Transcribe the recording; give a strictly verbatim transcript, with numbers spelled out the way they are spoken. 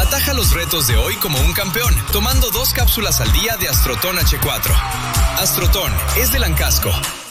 Ataja los retos de hoy como un campeón, tomando dos cápsulas al día de Astrotón hache cuatro. Astrotón es de Lancasco.